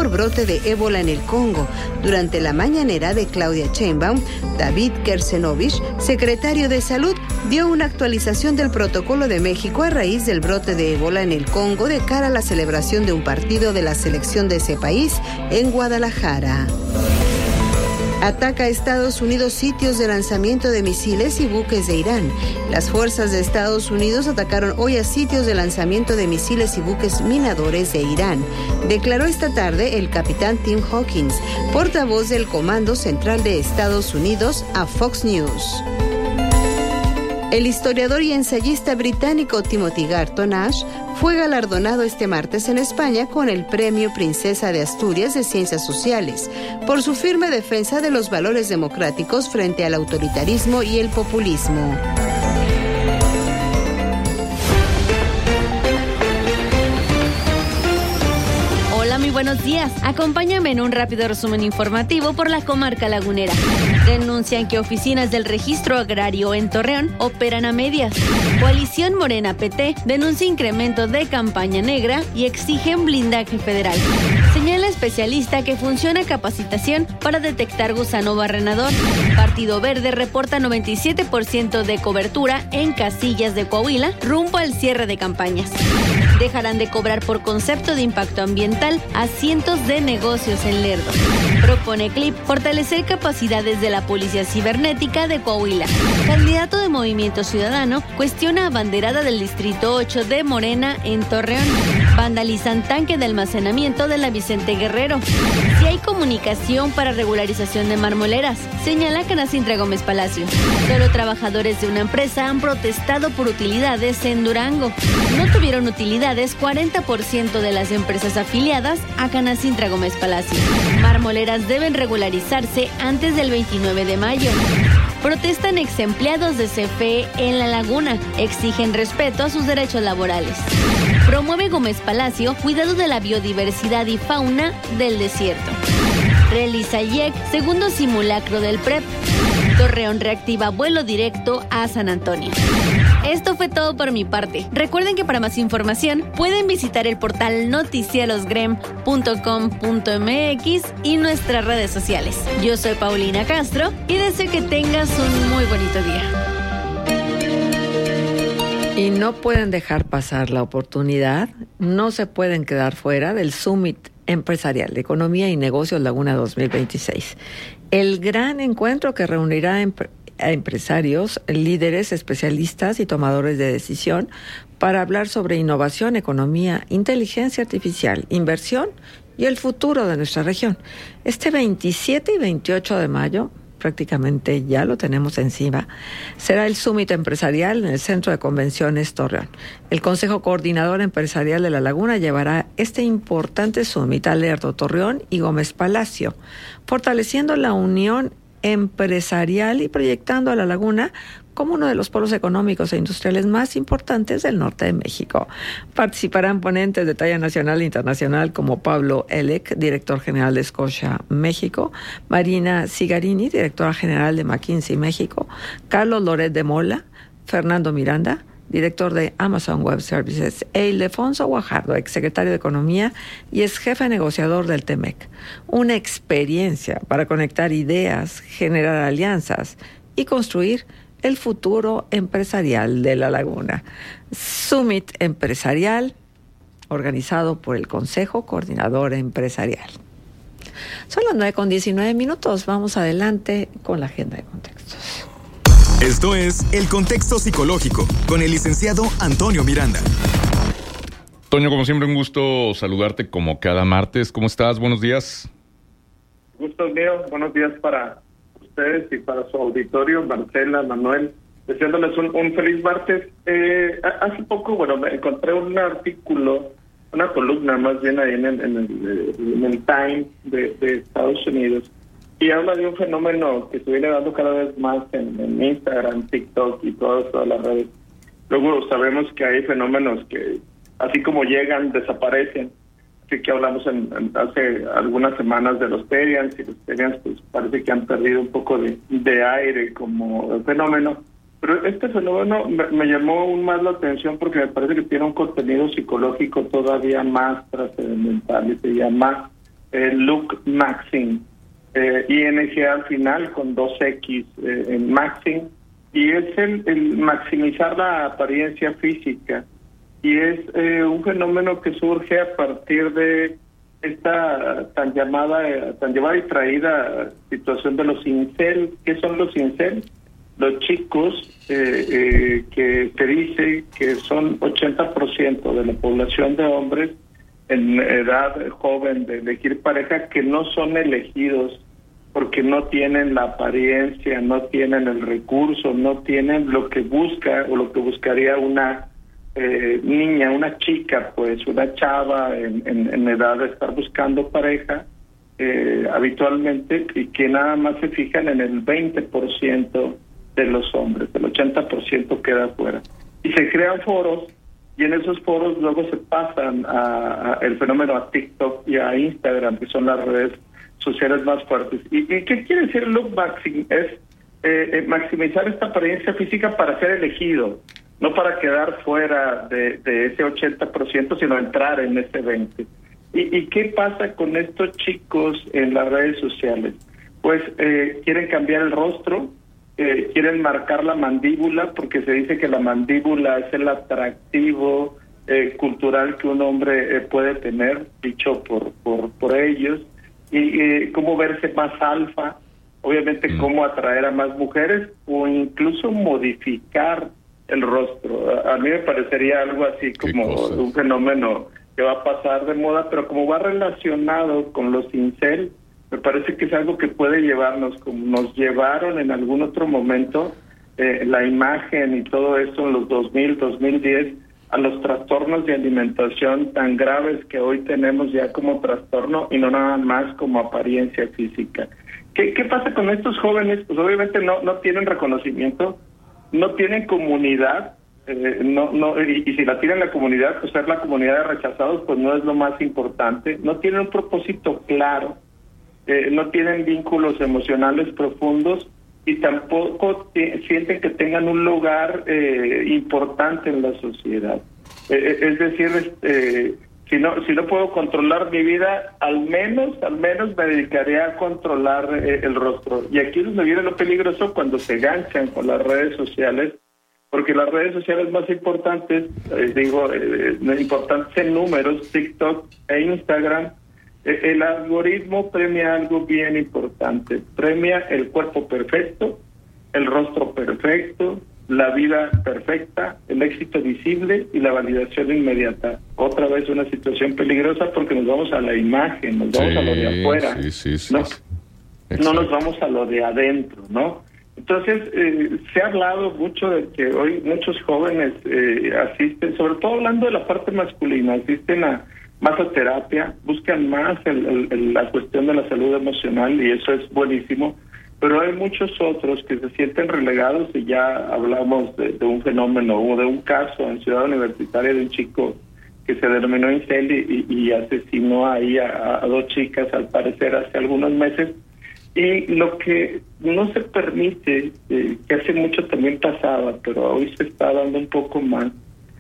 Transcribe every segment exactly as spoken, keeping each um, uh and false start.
por brote de ébola en el Congo. Durante la mañanera de Claudia Sheinbaum, David Kersenovich, secretario de Salud, dio una actualización del protocolo de México a raíz del brote de ébola en el Congo de cara a la celebración de un partido de la selección de ese país en Guadalajara. Ataca a Estados Unidos sitios de lanzamiento de misiles y buques de Irán. Las fuerzas de Estados Unidos atacaron hoy a sitios de lanzamiento de misiles y buques minadores de Irán, declaró esta tarde el capitán Tim Hawkins, portavoz del Comando Central de Estados Unidos, a Fox News. El historiador y ensayista británico Timothy Garton Ash fue galardonado este martes en España con el Premio Princesa de Asturias de Ciencias Sociales por su firme defensa de los valores democráticos frente al autoritarismo y el populismo. Muy buenos días. Acompáñame en un rápido resumen informativo por la comarca lagunera. Denuncian que oficinas del Registro Agrario en Torreón operan a medias. Coalición Morena P T denuncia incremento de campaña negra y exigen blindaje federal. Señala especialista que funciona capacitación para detectar gusano barrenador. Partido Verde reporta noventa y siete por ciento de cobertura en casillas de Coahuila rumbo al cierre de campañas. Dejarán de cobrar por concepto de impacto ambiental a cientos de negocios en Lerdo. Propone C L I P fortalecer capacidades de la Policía Cibernética de Coahuila. Candidato de Movimiento Ciudadano cuestiona abanderada del Distrito ocho de Morena en Torreón. Vandalizan tanque de almacenamiento de la Vicente Guerrero. Si hay comunicación para regularización de marmoleras, señala Canacintra Gómez Palacio. Solo trabajadores de una empresa han protestado por utilidades en Durango. No tuvieron utilidades cuarenta por ciento de las empresas afiliadas a Canacintra Gómez Palacio. Marmoleras deben regularizarse antes del veintinueve de mayo. Protestan ex empleados de C F E en La Laguna. Exigen respeto a sus derechos laborales. Promueve Gómez Palacio cuidado de la biodiversidad y fauna del desierto. Realiza I E C segundo simulacro del P R E P. Torreón reactiva vuelo directo a San Antonio. Esto fue todo por mi parte. Recuerden que para más información pueden visitar el portal noticiarosgrem punto com punto m x y nuestras redes sociales. Yo soy Paulina Castro y deseo que tengas un muy bonito día. Y no pueden dejar pasar la oportunidad, no se pueden quedar fuera del Summit Empresarial de Economía y Negocios Laguna dos mil veintiséis. El gran encuentro que reunirá empre- a empresarios, líderes, especialistas y tomadores de decisión para hablar sobre innovación, economía, inteligencia artificial, inversión y el futuro de nuestra región. Este veintisiete y veintiocho de mayo, prácticamente ya lo tenemos encima, será el Summit Empresarial en el Centro de Convenciones Torreón. El Consejo Coordinador Empresarial de La Laguna llevará este importante Summit a Lerdo, Torreón y Gómez Palacio, fortaleciendo la unión empresarial y proyectando a La Laguna como uno de los polos económicos e industriales más importantes del norte de México. Participarán ponentes de talla nacional e internacional como Pablo Elec, director general de Scotia México, Marina Cigarini, directora general de McKinsey México, Carlos Loret de Mola, Fernando Miranda, director de Amazon Web Services, e Ildefonso Guajardo, exsecretario de Economía y ex jefe negociador del T M E C. Una experiencia para conectar ideas, generar alianzas y construir el futuro empresarial de La Laguna. Summit Empresarial, organizado por el Consejo Coordinador Empresarial. Son las nueve con diecinueve minutos. Vamos adelante con la agenda de contextos. Esto es El Contexto Psicológico, con el licenciado Antonio Miranda. Toño, como siempre, un gusto saludarte como cada martes. ¿Cómo estás? Buenos días. Gusto mío. Buenos días para ustedes y para su auditorio, Marcela, Manuel. Deseándoles un, un feliz martes. Eh, hace poco, bueno, me encontré un artículo, una columna más bien ahí en el, en el, en el Time de, de Estados Unidos, y habla de un fenómeno que se viene dando cada vez más en, en Instagram, TikTok y todas, todas las redes. Luego sabemos que hay fenómenos que, así como llegan, desaparecen. Así que hablamos en, en, hace algunas semanas de los Terians, y los Terians pues parece que han perdido un poco de, de aire como fenómeno. Pero este fenómeno me, me llamó aún más la atención porque me parece que tiene un contenido psicológico todavía más trascendental y se llama eh, look maxing, eh, I N G al final con dos X eh, en maxing, y es el, el maximizar la apariencia física, y es eh, un fenómeno que surge a partir de esta tan llamada, tan llamada y traída situación de los incel. ¿Qué son los incel? Los chicos eh, eh, que te dice que son ochenta por ciento de la población de hombres en edad joven de elegir pareja, que no son elegidos porque no tienen la apariencia, no tienen el recurso, no tienen lo que busca o lo que buscaría una eh, niña, una chica, pues una chava en, en, en edad de estar buscando pareja eh, habitualmente, y que nada más se fijan en el veinte por ciento de los hombres, el ochenta por ciento queda fuera. Y se crean foros, y en esos foros luego se pasan a, a el fenómeno a TikTok y a Instagram, que son las redes sociales más fuertes. ¿Y, y qué quiere decir look maxing? Es eh, eh, maximizar esta apariencia física para ser elegido, no para quedar fuera de, de ese ochenta por ciento, sino entrar en ese veinte por ciento. ¿Y, y qué pasa con estos chicos en las redes sociales? Pues eh, quieren cambiar el rostro, eh, quieren marcar la mandíbula, porque se dice que la mandíbula es el atractivo eh, cultural que un hombre eh, puede tener, dicho por, por, por ellos. Y eh, cómo verse más alfa, obviamente mm. cómo atraer a más mujeres, o incluso modificar el rostro. A, a mí me parecería algo así como un fenómeno que va a pasar de moda, pero como va relacionado con los incel, me parece que es algo que puede llevarnos, como nos llevaron en algún otro momento eh, la imagen y todo esto en los dos mil, dos mil diez, a los trastornos de alimentación tan graves que hoy tenemos ya como trastorno y no nada más como apariencia física. ¿Qué, qué pasa con estos jóvenes? Pues obviamente no, no tienen reconocimiento, no tienen comunidad, eh, no, no y, y si la tienen la comunidad, pues ser la comunidad de rechazados, pues no es lo más importante. No tienen un propósito claro, eh, no tienen vínculos emocionales profundos, y tampoco t- sienten que tengan un lugar eh, importante en la sociedad. Eh, es decir, este, si no si no puedo controlar mi vida, al menos al menos me dedicaría a controlar eh, el rostro. Y aquí es donde viene lo peligroso, cuando se ganchan con las redes sociales, porque las redes sociales más importantes, eh, digo, eh, importantes en números, TikTok e Instagram, el algoritmo premia algo bien importante, premia el cuerpo perfecto, el rostro perfecto, la vida perfecta, el éxito visible y la validación inmediata. Otra vez una situación peligrosa, porque nos vamos a la imagen, nos vamos sí, a lo de afuera, sí, sí, sí, ¿no? Sí. No nos vamos a lo de adentro, ¿no? Entonces, eh, se ha hablado mucho de que hoy muchos jóvenes eh, asisten, sobre todo hablando de la parte masculina, asisten a masoterapia, buscan más el, el, el, la cuestión de la salud emocional, y eso es buenísimo, pero hay muchos otros que se sienten relegados, y ya hablamos de, de un fenómeno o de un caso en Ciudad Universitaria de un chico que se denominó incel y, y, y asesinó ahí a, a dos chicas, al parecer hace algunos meses. Y lo que no se permite, eh, que hace mucho también pasaba, pero hoy se está dando un poco más,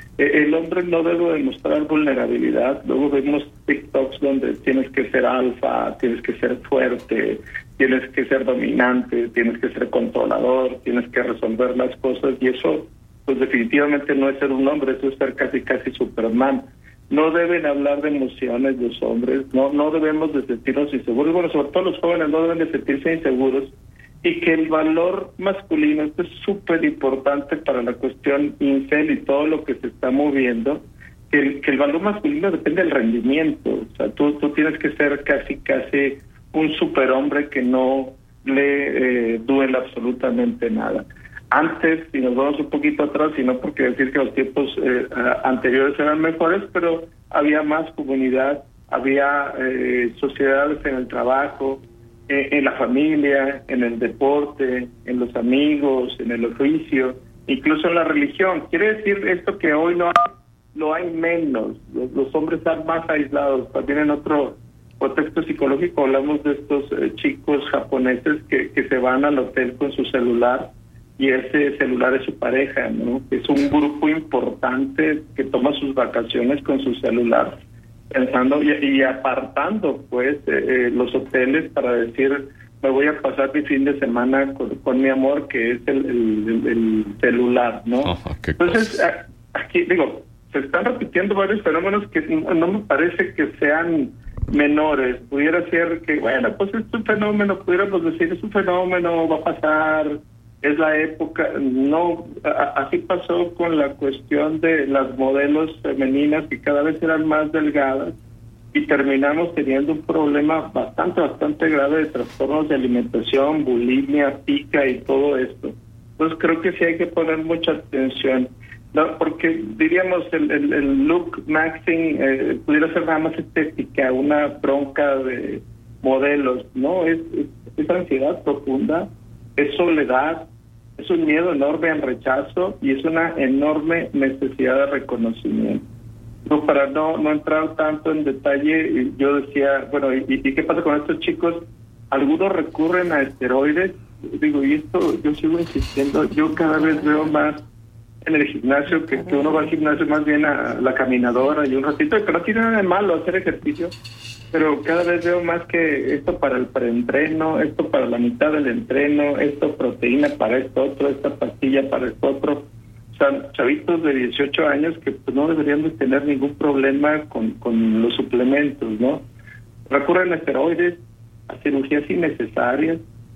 el hombre no debe demostrar vulnerabilidad. Luego vemos TikToks donde tienes que ser alfa, tienes que ser fuerte, tienes que ser dominante, tienes que ser controlador, tienes que resolver las cosas, y eso pues definitivamente no es ser un hombre, eso es ser casi casi Superman. No deben hablar de emociones los hombres, no no debemos de sentirnos inseguros, bueno, sobre todo los jóvenes no deben de sentirse inseguros, y que el valor masculino, esto es súper importante para la cuestión incel y todo lo que se está moviendo, que el, que el valor masculino depende del rendimiento. O sea, tú, tú tienes que ser casi, casi un superhombre que no le eh, duele absolutamente nada. Antes, si nos vamos un poquito atrás, y no porque decir que los tiempos eh, anteriores eran mejores, pero había más comunidad, había eh, sociedades en el trabajo, en la familia, en el deporte, en los amigos, en el oficio, incluso en la religión. Quiere decir esto que hoy no hay, no hay menos, los, los hombres están más aislados. También en otro contexto psicológico hablamos de estos eh, chicos japoneses que, que se van al hotel con su celular, y ese celular es su pareja, ¿no? Es un grupo importante que toma sus vacaciones con su celular. pensando y, y apartando pues eh, eh, los hoteles para decir, me voy a pasar mi fin de semana con, con mi amor, que es el, el, el celular, ¿no? Oh, Entonces, a, aquí digo, se están repitiendo varios fenómenos que no, no me parece que sean menores. Pudiera ser que, bueno, pues es un fenómeno, pudiéramos decir, es un fenómeno, va a pasar, es la época. No, a, así pasó con la cuestión de las modelos femeninas que cada vez eran más delgadas, y terminamos teniendo un problema bastante, bastante grave de trastornos de alimentación, bulimia, pica y todo esto. Entonces creo que sí hay que poner mucha atención, no, porque diríamos el, el, el look maxing eh, pudiera ser nada más estética, una bronca de modelos, ¿no? Es, es, es ansiedad profunda, es soledad, es un miedo enorme al rechazo y es una enorme necesidad de reconocimiento. No, para no no entrar tanto en detalle, yo decía, bueno, ¿y, y qué pasa con estos chicos? Algunos recurren a esteroides, digo, y esto yo sigo insistiendo, yo cada vez veo más en el gimnasio, que, que uno va al gimnasio más bien a la caminadora y un ratito, que no tiene nada de malo hacer ejercicio, pero cada vez veo más que esto para el preentreno, esto para la mitad del entreno, esto proteína para esto otro, esta pastilla para esto otro. O sea, chavitos de dieciocho años que pues, no deberían de tener ningún problema con, con los suplementos, ¿no? Recurren a esteroides, a cirugías innecesarias,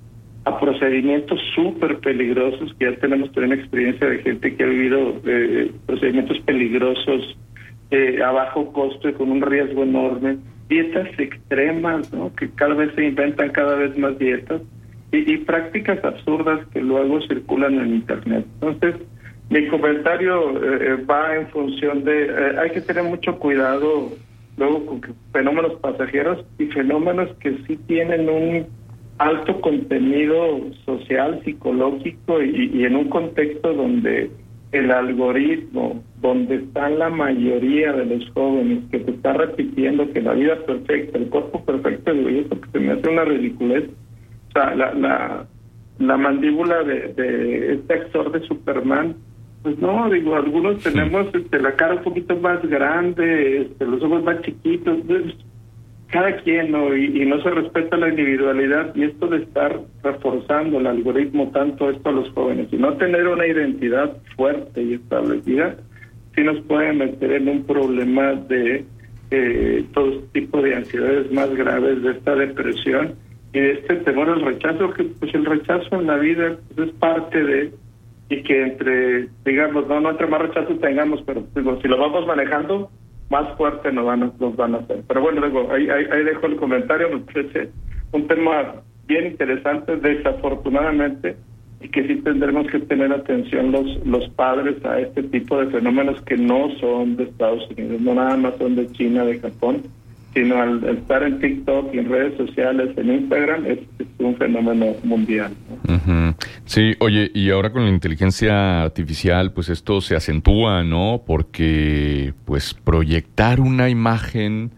a procedimientos súper peligrosos, que ya tenemos también experiencia de gente que ha vivido eh, procedimientos peligrosos eh, a bajo costo y con un riesgo enorme, dietas extremas, ¿no? Que cada vez se inventan cada vez más dietas y, y prácticas absurdas que luego circulan en internet. Entonces, mi comentario eh, va en función de, eh, hay que tener mucho cuidado luego con que fenómenos pasajeros y fenómenos que sí tienen un alto contenido social, psicológico y, y en un contexto donde el algoritmo, donde están la mayoría de los jóvenes, que te está repitiendo que la vida perfecta, el cuerpo perfecto, digo, y eso que se me hace una ridiculez. O sea, la, la, la mandíbula de, de este actor de Superman, pues no, digo, algunos tenemos este, la cara un poquito más grande, este, los ojos más chiquitos, pues, cada quien, ¿no? Y, y no se respeta la individualidad, y esto de estar reforzando el algoritmo tanto esto a los jóvenes y no tener una identidad fuerte y establecida, sí nos puede meter en un problema de eh, todo tipo de ansiedades más graves, de esta depresión y de este temor al rechazo, que pues el rechazo en la vida pues, es parte de, y que entre, digamos, no, no entre más rechazo tengamos, pero digo, si lo vamos manejando, más fuerte nos van a, nos van a hacer. Pero bueno, luego ahí, ahí, ahí dejo el comentario, me parece un tema bien interesante, desafortunadamente, y que sí tendremos que tener atención los, los padres a este tipo de fenómenos que no son de Estados Unidos, no nada más son de China, de Japón, sino al, al estar en TikTok y en redes sociales, en Instagram, es, es un fenómeno mundial, ¿no? Uh-huh. Sí, oye, y ahora con la inteligencia artificial, pues esto se acentúa, ¿no? Porque, pues, proyectar una imagen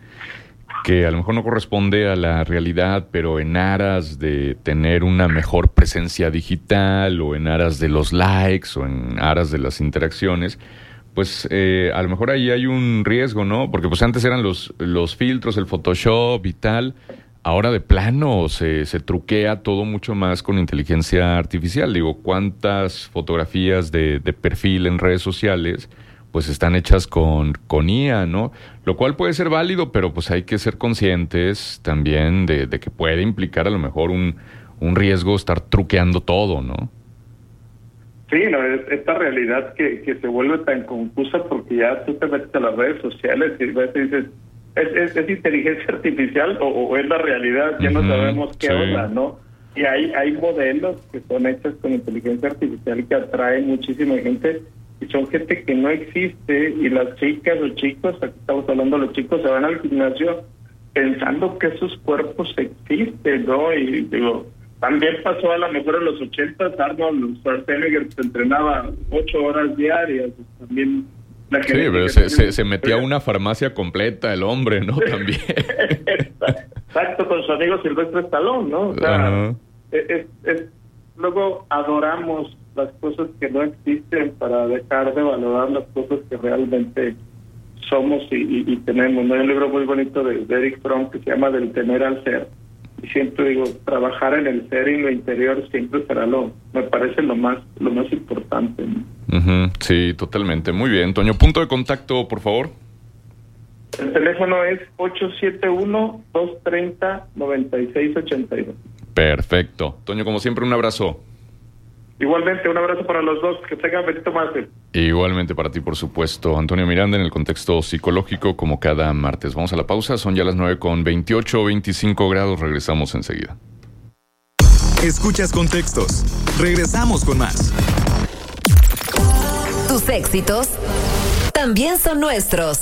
que a lo mejor no corresponde a la realidad, pero en aras de tener una mejor presencia digital, o en aras de los likes, o en aras de las interacciones, pues eh, a lo mejor ahí hay un riesgo, ¿no? Porque pues antes eran los, los filtros, el Photoshop y tal. Ahora de plano se, se truquea todo mucho más con inteligencia artificial. Digo, ¿cuántas fotografías de, de perfil en redes sociales pues están hechas con, con I A, ¿no? Lo cual puede ser válido, pero pues hay que ser conscientes también de, de que puede implicar a lo mejor un, un riesgo estar truqueando todo, ¿no? Sí, no, es esta realidad que, que se vuelve tan confusa porque ya tú te metes a las redes sociales y dices, ¿es, es, es inteligencia artificial o, o es la realidad? Ya no sabemos qué sí. onda, ¿no? Y hay, hay modelos que son hechos con inteligencia artificial que atraen muchísima gente y son gente que no existe, y las chicas o chicos, aquí estamos hablando de los chicos, se van al gimnasio pensando que esos cuerpos existen, ¿no? Y digo, también pasó a lo mejor en los ochentas, Arnold Schwarzenegger se entrenaba ocho horas diarias, también la sí, pero se, se, se metía a una farmacia completa el hombre, ¿no? También. Exacto, con su amigo Silvestre Stallone, ¿no? O sea, uh-huh. es, es, luego adoramos las cosas que no existen para dejar de valorar las cosas que realmente somos y, y, y tenemos, ¿no? Hay un libro muy bonito de, de Eric Fromm que se llama Del tener al ser. Y siempre digo, trabajar en el ser y en lo interior siempre será lo, me parece lo más, lo más importante, ¿no? Uh-huh. Sí, totalmente. Muy bien, Toño. Punto de contacto, por favor. El teléfono es ocho siete uno, dos tres cero, nueve seis ocho dos. Perfecto. Toño, como siempre, un abrazo. Igualmente, un abrazo para los dos. Que tengan bendito martes. Igualmente para ti, por supuesto. Antonio Miranda en el contexto psicológico, como cada martes. Vamos a la pausa. Son ya las nueve con veintiocho, veinticinco grados. Regresamos enseguida. Escuchas Contextos. Regresamos con más. Tus éxitos también son nuestros.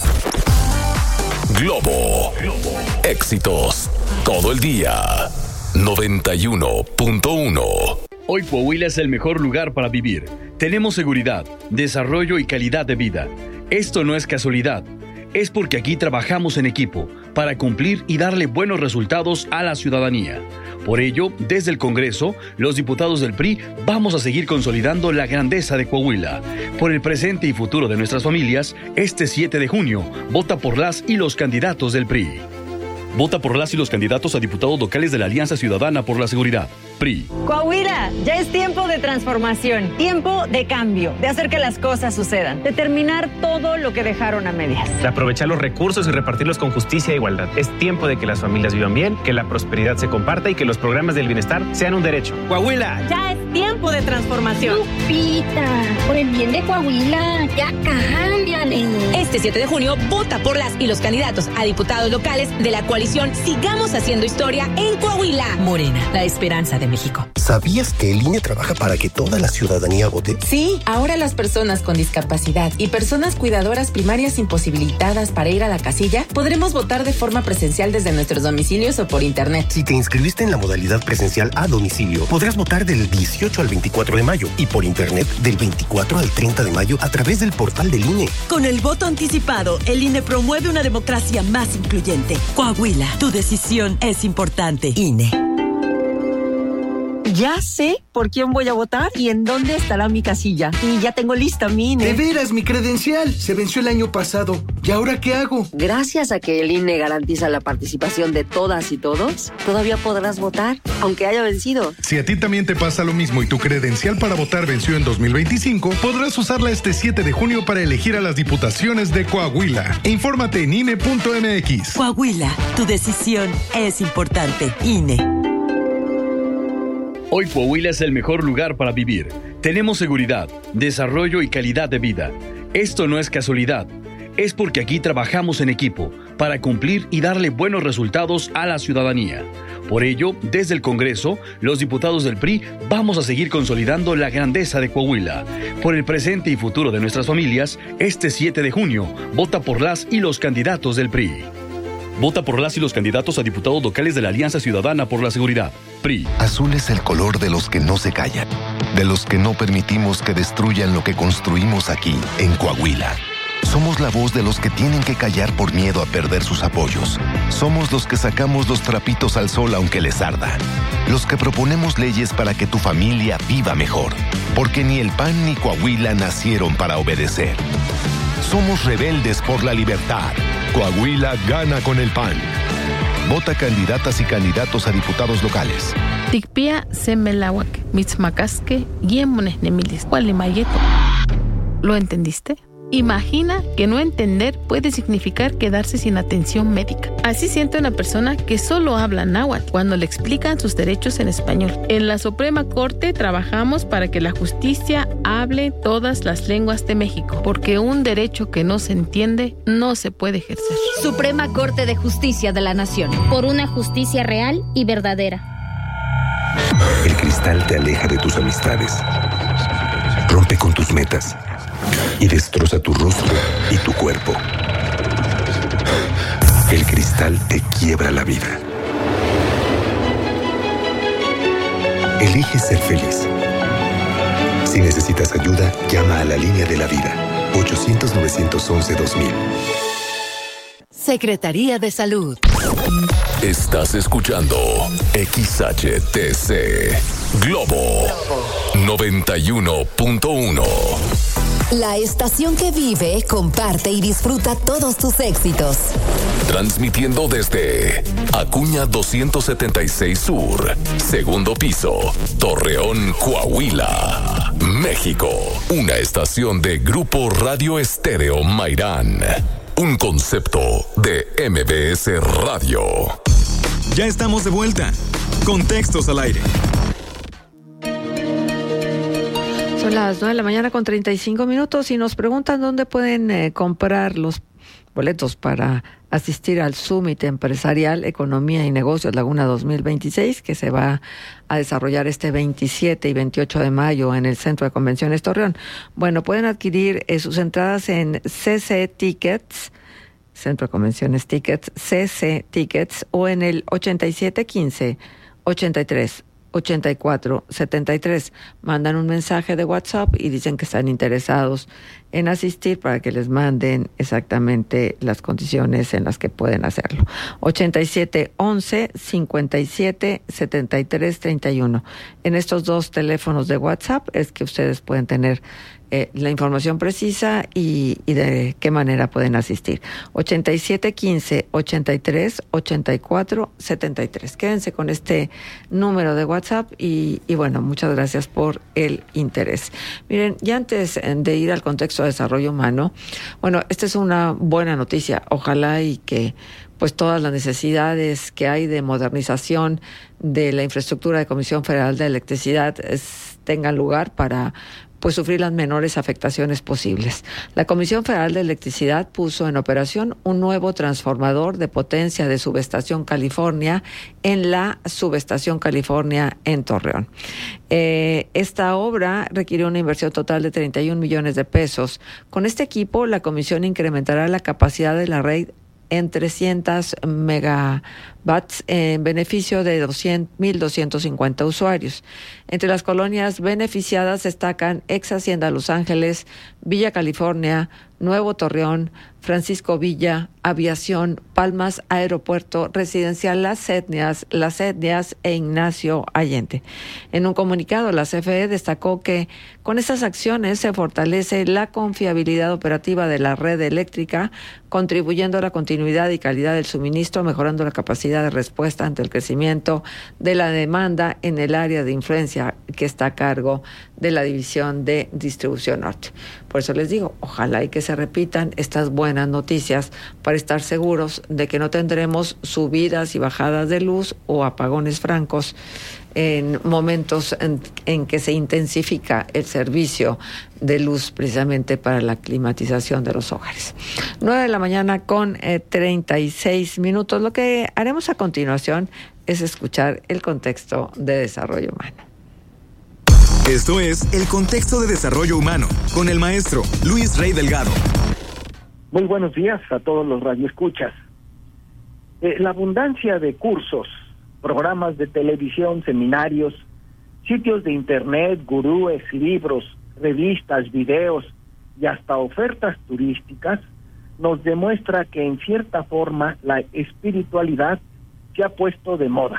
Globo. Éxitos todo el día. noventa y uno punto uno. Hoy Coahuila es el mejor lugar para vivir. Tenemos seguridad, desarrollo y calidad de vida. Esto no es casualidad. Es porque aquí trabajamos en equipo para cumplir y darle buenos resultados a la ciudadanía. Por ello, desde el Congreso, los diputados del P R I vamos a seguir consolidando la grandeza de Coahuila. Por el presente y futuro de nuestras familias, este siete de junio, vota por las y los candidatos del P R I. Vota por las y los candidatos a diputados locales de la Alianza Ciudadana por la Seguridad, P R I. Coahuila, ya es tiempo de transformación, tiempo de cambio, de hacer que las cosas sucedan, de terminar todo lo que dejaron a medias. De aprovechar los recursos y repartirlos con justicia e igualdad. Es tiempo de que las familias vivan bien, que la prosperidad se comparta y que los programas del bienestar sean un derecho. Coahuila. Ya es tiempo de transformación. Lupita, por el bien de Coahuila, ya cámbiale. Este siete de junio, vota por las y los candidatos a diputados locales de la coalición Sigamos Haciendo Historia en Coahuila. Morena, la esperanza de México. ¿Sabías que el I N E trabaja para que toda la ciudadanía vote? Sí, ahora las personas con discapacidad y personas cuidadoras primarias imposibilitadas para ir a la casilla podremos votar de forma presencial desde nuestros domicilios o por internet. Si te inscribiste en la modalidad presencial a domicilio, podrás votar del dieciocho al veinticuatro de mayo y por internet del veinticuatro al treinta de mayo a través del portal del I N E. Con el voto anticipado, el I N E promueve una democracia más incluyente. Coahuila, tu decisión es importante. I N E. Ya sé por quién voy a votar y en dónde estará mi casilla. Y ya tengo lista mi I N E. De veras, mi credencial se venció el año pasado. ¿Y ahora qué hago? Gracias a que el I N E garantiza la participación de todas y todos, todavía podrás votar, aunque haya vencido. Si a ti también te pasa lo mismo y tu credencial para votar venció en dos mil veinticinco, podrás usarla este siete de junio para elegir a las diputaciones de Coahuila. Infórmate en I N E punto M X. Coahuila, tu decisión es importante. I N E. Hoy Coahuila es el mejor lugar para vivir. Tenemos seguridad, desarrollo y calidad de vida. Esto no es casualidad. Es porque aquí trabajamos en equipo para cumplir y darle buenos resultados a la ciudadanía. Por ello, desde el Congreso, los diputados del P R I vamos a seguir consolidando la grandeza de Coahuila. Por el presente y futuro de nuestras familias, este siete de junio, vota por las y los candidatos del P R I. Vota por las y los candidatos a diputados locales de la Alianza Ciudadana por la Seguridad, P R I. Azul es el color de los que no se callan, de los que no permitimos que destruyan lo que construimos aquí, en Coahuila. Somos la voz de los que tienen que callar por miedo a perder sus apoyos. Somos los que sacamos los trapitos al sol aunque les arda. Los que proponemos leyes para que tu familia viva mejor. Porque ni el P A N ni Coahuila nacieron para obedecer. Somos rebeldes por la libertad. Coahuila gana con el P A N. Vota candidatas y candidatos a diputados locales. Tikpia semelawak, mitzmacasque, guiemones nemilis, gualimayeto. ¿Lo entendiste? Imagina que no entender puede significar quedarse sin atención médica. Así siente una persona que solo habla náhuatl cuando le explican sus derechos en español. En la Suprema Corte trabajamos para que la justicia hable todas las lenguas de México, porque un derecho que no se entiende no se puede ejercer. Suprema Corte de Justicia de la Nación. Por una justicia real y verdadera. El cristal te aleja de tus amistades. Rompe con tus metas. Y destroza tu rostro y tu cuerpo. El cristal te quiebra la vida. Elige ser feliz. Si necesitas ayuda, llama a la línea de la vida. ochocientos, novecientos once, dos mil. Secretaría de Salud. Estás escuchando X H T C Globo noventa y uno punto uno. La estación que vive, comparte y disfruta todos tus éxitos. Transmitiendo desde Acuña doscientos setenta y seis Sur, segundo piso, Torreón, Coahuila, México. Una estación de Grupo Radio Estéreo Mairán. Un concepto de M B S Radio. Ya estamos de vuelta. Contextos al aire. Son las nueve de la mañana con treinta y cinco minutos y nos preguntan dónde pueden eh, comprar los boletos para asistir al Summit Empresarial, Economía y Negocios Laguna dos mil veintiséis, que se va a desarrollar este veintisiete y veintiocho de mayo en el Centro de Convenciones Torreón. Bueno, pueden adquirir eh, sus entradas en C C Tickets, Centro de Convenciones Tickets, C C Tickets, o en el ochenta y siete quince ochenta y tres ochenta y cuatro setenta y tres. Mandan un mensaje de WhatsApp y dicen que están interesados en asistir para que les manden exactamente las condiciones en las que pueden hacerlo. ochenta y siete once cincuenta y siete setenta y tres treinta y uno. En estos dos teléfonos de WhatsApp es que ustedes pueden tener eh, la información precisa y, y de qué manera pueden asistir. ochenta y siete quince ochenta y tres ochenta y cuatro setenta y tres. Quédense con este número de WhatsApp y, y bueno, muchas gracias por el interés. Miren, y antes de ir al contexto de desarrollo humano, bueno, esta es una buena noticia. Ojalá y que pues todas las necesidades que hay de modernización de la infraestructura de Comisión Federal de Electricidad es, tengan lugar para pues sufrir las menores afectaciones posibles. La Comisión Federal de Electricidad puso en operación un nuevo transformador de potencia de Subestación California en la Subestación California en Torreón. Eh, esta obra requirió una inversión total de treinta y un millones de pesos. Con este equipo, la Comisión incrementará la capacidad de la red en trescientos megawatts en beneficio de mil doscientos cincuenta usuarios. Entre las colonias beneficiadas destacan Ex Hacienda Los Ángeles, Villa California, Nuevo Torreón, Francisco Villa, Aviación, Palmas, Aeropuerto, Residencial Las Etnias, Las Etnias e Ignacio Allende. En un comunicado, la C F E destacó que con estas acciones se fortalece la confiabilidad operativa de la red eléctrica, contribuyendo a la continuidad y calidad del suministro, mejorando la capacidad de respuesta ante el crecimiento de la demanda en el área de influencia que está a cargo de la División de Distribución Norte. Por eso les digo, ojalá y que se repitan estas buenas noticias para estar seguros de que no tendremos subidas y bajadas de luz o apagones francos en momentos en, en que se intensifica el servicio de luz precisamente para la climatización de los hogares. Nueve de la mañana con eh, treinta y seis minutos. Lo que haremos a continuación es escuchar el contexto de desarrollo humano. Esto es El Contexto de Desarrollo Humano, con el maestro Luis Rey Delgado. Muy buenos días a todos los radioescuchas. Eh, la abundancia de cursos, programas de televisión, seminarios, sitios de internet, gurúes, libros, revistas, videos y hasta ofertas turísticas nos demuestra que en cierta forma la espiritualidad se ha puesto de moda.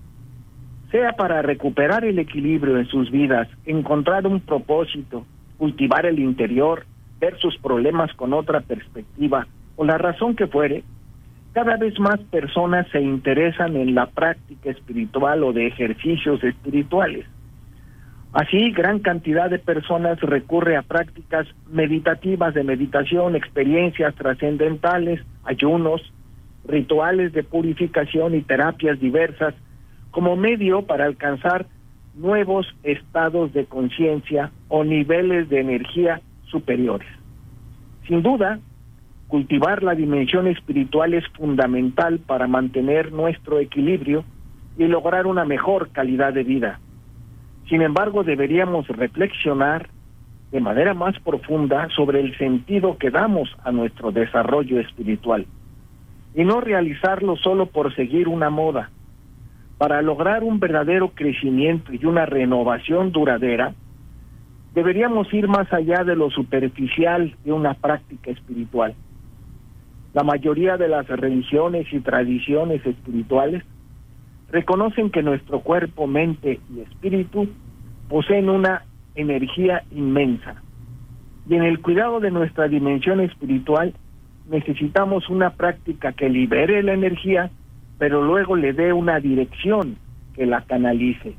Sea para recuperar el equilibrio en sus vidas, encontrar un propósito, cultivar el interior, ver sus problemas con otra perspectiva, o la razón que fuere, cada vez más personas se interesan en la práctica espiritual o de ejercicios espirituales. Así, gran cantidad de personas recurre a prácticas meditativas de meditación, experiencias trascendentales, ayunos, rituales de purificación y terapias diversas, como medio para alcanzar nuevos estados de conciencia o niveles de energía superiores. Sin duda, cultivar la dimensión espiritual es fundamental para mantener nuestro equilibrio y lograr una mejor calidad de vida. Sin embargo, deberíamos reflexionar de manera más profunda sobre el sentido que damos a nuestro desarrollo espiritual y no realizarlo solo por seguir una moda. Para lograr un verdadero crecimiento y una renovación duradera, deberíamos ir más allá de lo superficial de una práctica espiritual. La mayoría de las religiones y tradiciones espirituales reconocen que nuestro cuerpo, mente y espíritu poseen una energía inmensa. Y en el cuidado de nuestra dimensión espiritual necesitamos una práctica que libere la energía, pero luego le dé una dirección que la canalice.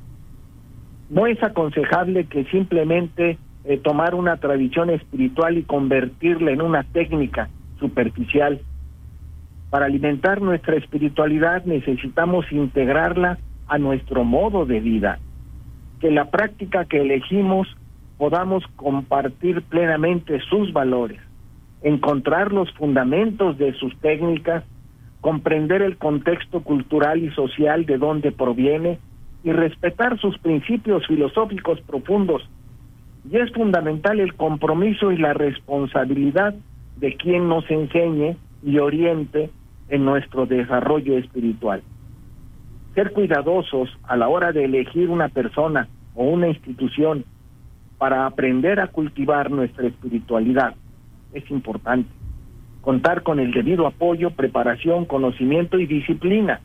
No es aconsejable que simplemente eh, tomar una tradición espiritual y convertirla en una técnica superficial. Para alimentar nuestra espiritualidad necesitamos integrarla a nuestro modo de vida, que la práctica que elegimos podamos compartir plenamente sus valores, encontrar los fundamentos de sus técnicas, comprender el contexto cultural y social de donde proviene y respetar sus principios filosóficos profundos. Y es fundamental el compromiso y la responsabilidad de quien nos enseñe y oriente en nuestro desarrollo espiritual. Ser cuidadosos a la hora de elegir una persona o una institución para aprender a cultivar nuestra espiritualidad es importante. Contar con el debido apoyo, preparación, conocimiento y disciplina.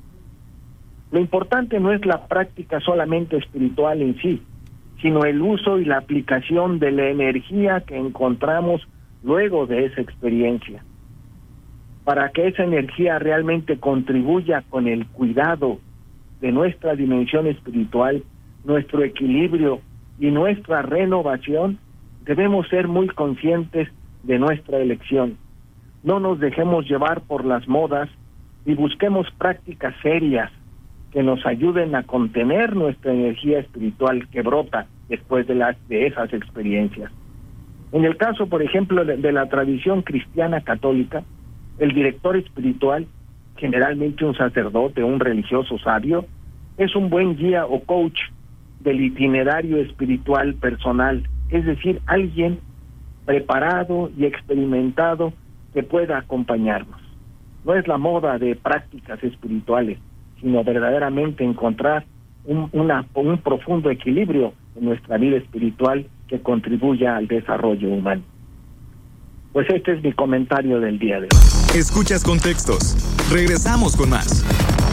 Lo importante no es la práctica solamente espiritual en sí, sino el uso y la aplicación de la energía que encontramos luego de esa experiencia. Para que esa energía realmente contribuya con el cuidado de nuestra dimensión espiritual, nuestro equilibrio y nuestra renovación, debemos ser muy conscientes de nuestra elección. No nos dejemos llevar por las modas y busquemos prácticas serias que nos ayuden a contener nuestra energía espiritual que brota después de, las, de esas experiencias. En el caso, por ejemplo, de, de la tradición cristiana católica, el director espiritual, generalmente un sacerdote o un religioso sabio, es un buen guía o coach del itinerario espiritual personal, es decir, alguien preparado y experimentado que pueda acompañarnos. No es la moda de prácticas espirituales, sino verdaderamente encontrar un, una, un profundo equilibrio en nuestra vida espiritual que contribuya al desarrollo humano. Pues este es mi comentario del día de hoy. Escuchas Contextos. Regresamos con más.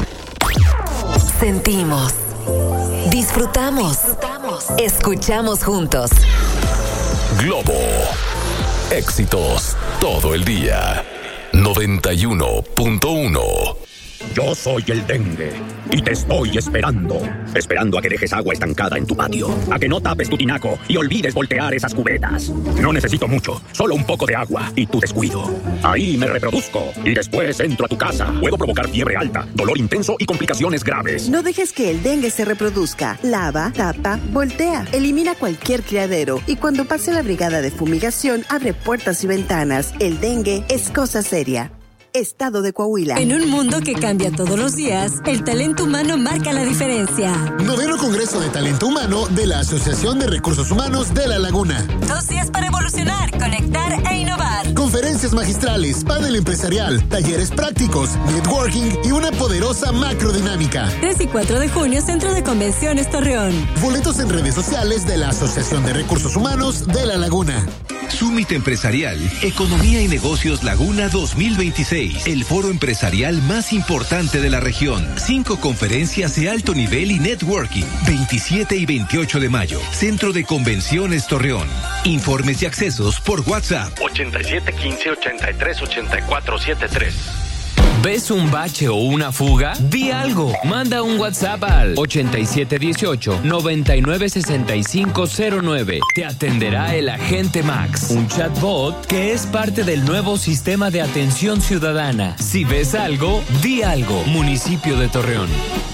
Sentimos, disfrutamos, disfrutamos. Escuchamos juntos. Globo. Éxitos todo el día. noventa y uno punto uno. Yo soy el dengue y te estoy esperando. Esperando a que dejes agua estancada en tu patio, a que no tapes tu tinaco y olvides voltear esas cubetas. No necesito mucho, solo un poco de agua y tu descuido. Ahí me reproduzco y después entro a tu casa. Puedo provocar fiebre alta, dolor intenso y complicaciones graves. No dejes que el dengue se reproduzca. Lava, tapa, voltea. Elimina cualquier criadero y cuando pase la brigada de fumigación, abre puertas y ventanas. El dengue es cosa seria. Estado de Coahuila. En un mundo que cambia todos los días, el talento humano marca la diferencia. Noveno Congreso de Talento Humano de la Asociación de Recursos Humanos de La Laguna. Dos días para evolucionar, conectar e innovar. Conferencias magistrales, panel empresarial, talleres prácticos, networking y una poderosa macrodinámica. tres y cuatro de junio, Centro de Convenciones Torreón. Boletos en redes sociales de la Asociación de Recursos Humanos de La Laguna. Summit Empresarial, Economía y Negocios Laguna dos mil veintiséis, el foro empresarial más importante de la región. Cinco conferencias de alto nivel y networking. veintisiete y veintiocho de mayo, Centro de Convenciones Torreón. Informes y accesos por WhatsApp. ochenta y siete quince ochenta y tres ochenta y cuatro setenta y tres. ¿Ves un bache o una fuga? Di algo. Manda un WhatsApp al ochenta y siete dieciocho noventa y nueve sesenta y cinco cero nueve. Te atenderá el agente Max, un chatbot que es parte del nuevo sistema de atención ciudadana. Si ves algo, di algo. Municipio de Torreón.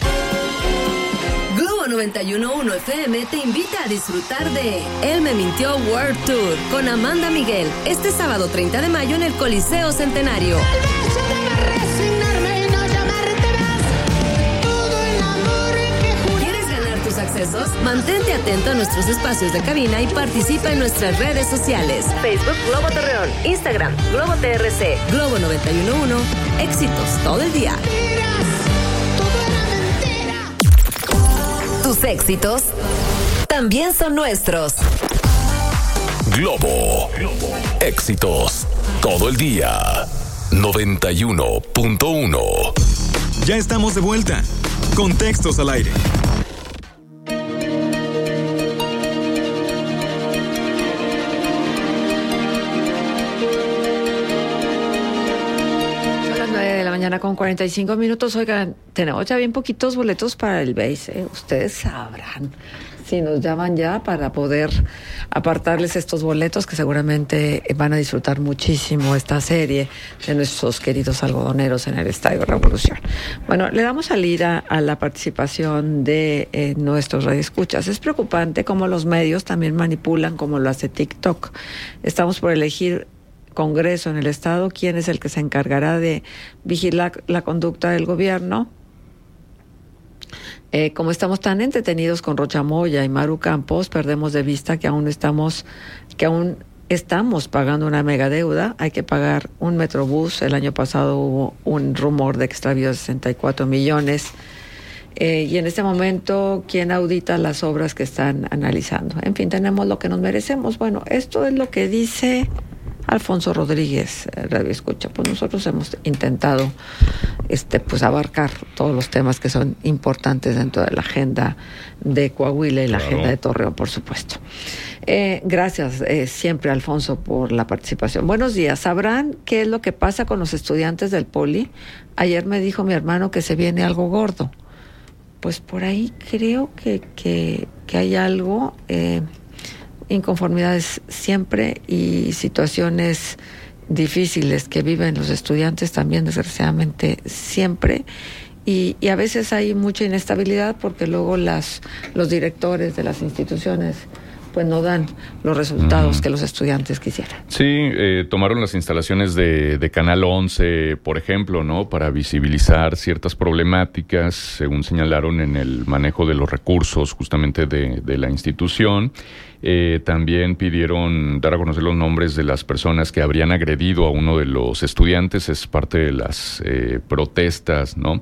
Globo noventa y uno punto uno F M te invita a disfrutar de Él me mintió World Tour con Amanda Miguel este sábado treinta de mayo en el Coliseo Centenario. Accesos, mantente atento a nuestros espacios de cabina y participa en nuestras redes sociales. Facebook Globo Torreón, Instagram Globo T R C, Globo noventa y uno punto uno, éxitos todo el día. Tus éxitos también son nuestros. Globo. Éxitos todo el día. noventa y uno punto uno. Ya estamos de vuelta. Contextos al aire. mañana con cuarenta y cinco minutos. Oigan, tenemos ya bien poquitos boletos para el base, ¿eh? Ustedes sabrán si nos llaman ya para poder apartarles estos boletos, que seguramente van a disfrutar muchísimo esta serie de nuestros queridos algodoneros en el Estadio Revolución. Bueno, le damos salida a la participación de eh, nuestros radioescuchas. Es preocupante cómo los medios también manipulan, como lo hace TikTok. Estamos por elegir Congreso en el Estado. ¿Quién es el que se encargará de vigilar la conducta del gobierno? Eh, como estamos tan entretenidos con Rocha Moya y Maru Campos, perdemos de vista que aún estamos, que aún estamos pagando una megadeuda. Hay que pagar un Metrobús. El año pasado hubo un rumor de extravío de sesenta y cuatro millones. Eh, y en este momento, ¿quién audita las obras que están analizando? En fin, tenemos lo que nos merecemos. Bueno, esto es lo que dice Alfonso Rodríguez, Radio Escucha. Pues nosotros hemos intentado este pues abarcar todos los temas que son importantes dentro de la agenda de Coahuila y la claro. agenda de Torreón, por supuesto. Eh, gracias eh, siempre, Alfonso, por la participación. Buenos días. ¿Sabrán qué es lo que pasa con los estudiantes del Poli? Ayer me dijo mi hermano que se viene algo gordo. Pues por ahí creo que, que, que hay algo... Eh, inconformidades siempre y situaciones difíciles que viven los estudiantes también, desgraciadamente, siempre. Y, y a veces hay mucha inestabilidad porque luego las los directores de las instituciones pues no dan los resultados uh-huh. que los estudiantes quisieran. Sí, eh, tomaron las instalaciones de, de Canal once, por ejemplo, ¿no? Para visibilizar ciertas problemáticas, según señalaron, en el manejo de los recursos justamente de, de la institución. Eh, también pidieron dar a conocer los nombres de las personas que habrían agredido a uno de los estudiantes. Es parte de las eh, protestas, ¿no?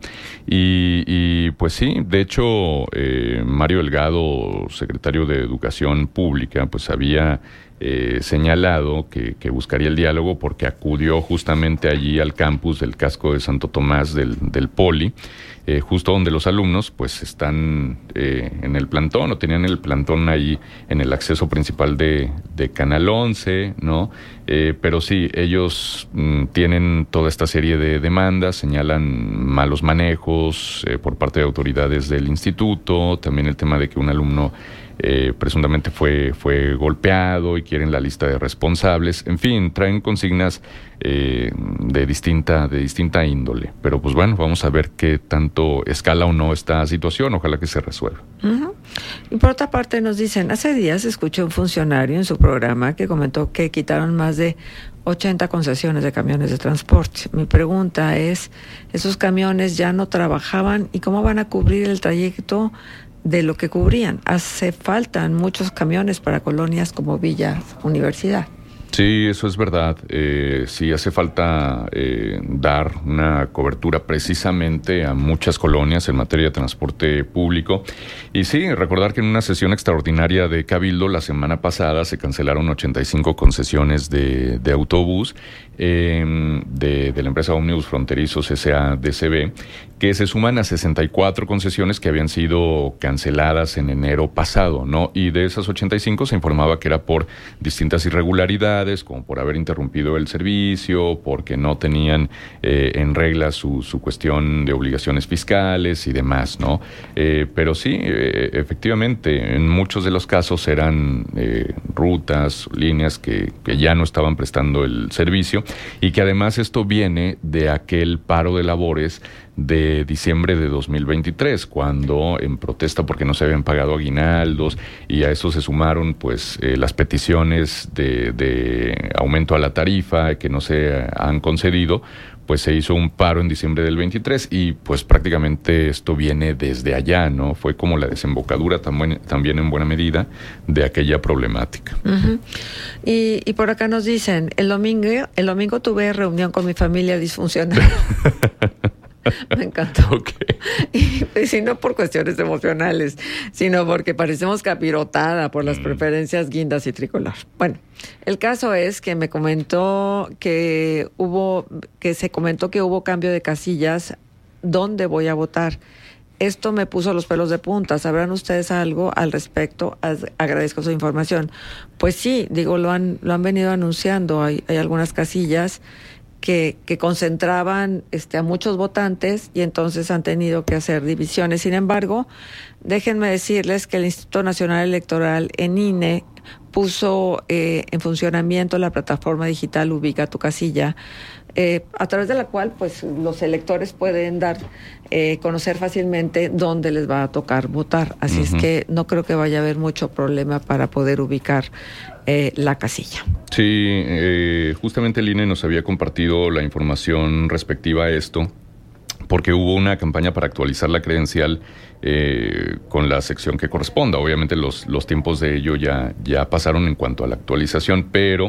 Y, y pues sí, de hecho, eh, Mario Delgado, secretario de Educación Pública, pues había eh, señalado que, que buscaría el diálogo porque acudió justamente allí al campus del casco de Santo Tomás del, del Poli, eh, justo donde los alumnos pues están eh, en el plantón, o tenían el plantón ahí en el acceso principal de, de Canal once, ¿no? Eh, pero sí, ellos mm, tienen toda esta serie de demandas, señalan malos manejos eh, por parte de autoridades del instituto, también el tema de que un alumno Eh, presuntamente fue, fue golpeado y quieren la lista de responsables. En fin, traen consignas eh, de distinta, de distinta índole. Pero pues bueno, vamos a ver qué tanto escala o no esta situación. Ojalá que se resuelva. Uh-huh. Y por otra parte nos dicen, hace días escuché un funcionario en su programa que comentó que quitaron más de ochenta concesiones de camiones de transporte. Mi pregunta es, ¿esos camiones ya no trabajaban y cómo van a cubrir el trayecto de lo que cubrían? Hace falta muchos camiones para colonias como Villa Universidad. Sí, eso es verdad. Eh, sí hace falta eh, dar una cobertura precisamente a muchas colonias en materia de transporte público. Y sí, recordar que en una sesión extraordinaria de Cabildo la semana pasada se cancelaron ochenta y cinco concesiones de, de autobús eh, de, de la empresa Ómnibus Fronterizos S A D C B, que se suman a sesenta y cuatro concesiones que habían sido canceladas en enero pasado, ¿no? Y de esas ochenta y cinco se informaba que era por distintas irregularidades, como por haber interrumpido el servicio, porque no tenían eh, en regla su, su cuestión de obligaciones fiscales y demás, ¿no? Eh, pero sí, eh, efectivamente, en muchos de los casos eran eh, rutas, líneas que, que ya no estaban prestando el servicio, y que además esto viene de aquel paro de labores de diciembre de dos mil veintitrés, cuando en protesta porque no se habían pagado aguinaldos, y a eso se sumaron pues eh, las peticiones de, de aumento a la tarifa que no se han concedido, pues se hizo un paro en diciembre del veintitrés, y pues prácticamente esto viene desde allá, ¿no? Fue como la desembocadura también, también en buena medida de aquella problemática. Uh-huh. Y, y por acá nos dicen, el domingo, el domingo tuve reunión con mi familia disfuncional. Me encantó. Okay. Y, y si no por cuestiones emocionales, sino porque parecemos capirotada por las mm. preferencias guindas y tricolor. Bueno, el caso es que me comentó que hubo, que se comentó que hubo cambio de casillas. ¿Dónde voy a votar? Esto me puso los pelos de punta. ¿Sabrán ustedes algo al respecto? Agradezco su información. Pues sí, digo, lo han, lo han venido anunciando. Hay, hay algunas casillas que, que concentraban este, a muchos votantes y entonces han tenido que hacer divisiones. Sin embargo, déjenme decirles que el Instituto Nacional Electoral, en I N E, puso eh, en funcionamiento la plataforma digital Ubica tu Casilla, eh, a través de la cual pues los electores pueden dar eh, conocer fácilmente dónde les va a tocar votar. Así uh-huh. es que no creo que vaya a haber mucho problema para poder ubicar eh, la casilla. Sí, eh, justamente el I N E nos había compartido la información respectiva a esto, porque hubo una campaña para actualizar la credencial eh, con la sección que corresponda. Obviamente los, los tiempos de ello ya, ya pasaron en cuanto a la actualización, pero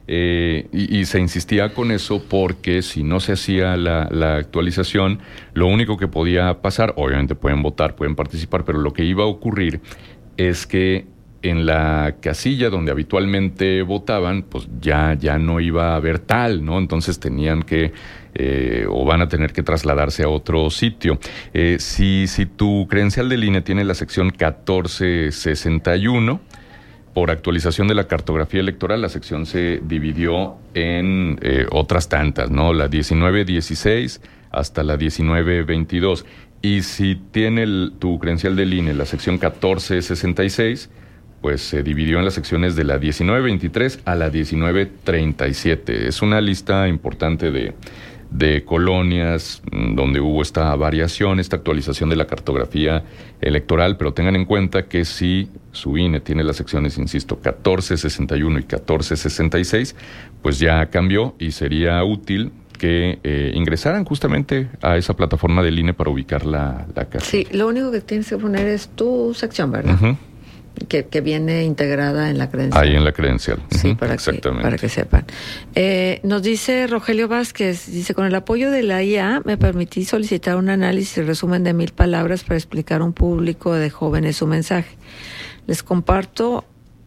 eh, y, y se insistía con eso porque si no se hacía la, la actualización, lo único que podía pasar, obviamente pueden votar, pueden participar, pero lo que iba a ocurrir es que en la casilla donde habitualmente votaban, pues ya, ya no iba a haber tal, ¿no? Entonces tenían que, eh, o van a tener que trasladarse a otro sitio. Eh, si, si tu credencial del I N E tiene la sección catorce sesenta y uno, por actualización de la cartografía electoral, la sección se dividió en eh, otras tantas, ¿no? La diecinueve dieciséis hasta la diecinueve veintidós. Y si tiene el, tu credencial del I N E la sección catorce sesenta y seis, pues se dividió en las secciones de la diecinueve veintitrés a la diecinueve treinta y siete. Es una lista importante de, de colonias donde hubo esta variación, esta actualización de la cartografía electoral, pero tengan en cuenta que si su I N E tiene las secciones, insisto, catorce sesenta y uno y catorce sesenta y seis, pues ya cambió y sería útil que eh, ingresaran justamente a esa plataforma del I N E para ubicar la, la casilla. Sí, lo único que tienes que poner es tu sección, ¿verdad? Uh-huh. Que, que viene integrada en la credencial. Ahí en la credencial. Sí, uh-huh, para, exactamente. Que, para que sepan. Eh, nos dice Rogelio Vázquez, dice, con el apoyo de la I A me permití solicitar un análisis y resumen de mil palabras para explicar a un público de jóvenes su mensaje. Les comparto